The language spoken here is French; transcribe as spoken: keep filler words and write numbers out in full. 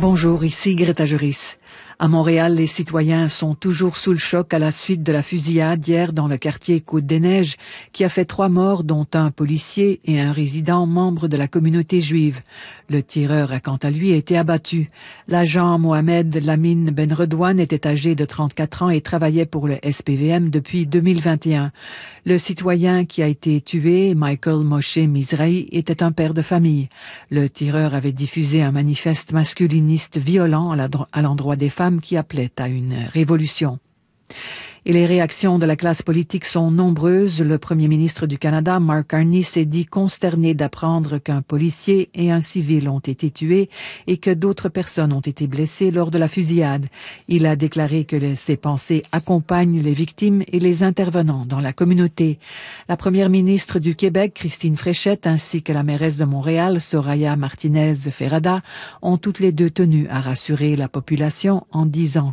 Bonjour, ici Greta Juris. À Montréal, les citoyens sont toujours sous le choc à la suite de la fusillade hier dans le quartier Côte-des-Neiges qui a fait trois morts, dont un policier et un résident membre de la communauté juive. Le tireur a quant à lui été abattu. L'agent Mohamed Lamine Benredouane était âgé de trente-quatre ans et travaillait pour le S P V M depuis deux mille vingt et un. Le citoyen qui a été tué, Michael Moshe Mizrahi, était un père de famille. Le tireur avait diffusé un manifeste masculiniste violent à l'endroit des femmes qui appelait à une révolution. Et les réactions de la classe politique sont nombreuses. Le premier ministre du Canada, Mark Carney, s'est dit consterné d'apprendre qu'un policier et un civil ont été tués et que d'autres personnes ont été blessées lors de la fusillade. Il a déclaré que les, ses pensées accompagnent les victimes et les intervenants dans la communauté. La première ministre du Québec, Christine Fréchette, ainsi que la mairesse de Montréal, Soraya Martinez Ferrada, ont toutes les deux tenu à rassurer la population en disant